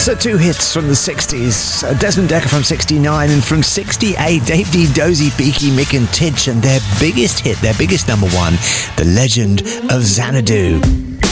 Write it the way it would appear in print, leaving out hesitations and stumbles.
So 2 hits from the 60s, Desmond Dekker from 69, and from 68, Dave D, Dozy, Beaky, Mick and Titch, and their biggest hit, their biggest number one, The Legend of Xanadu.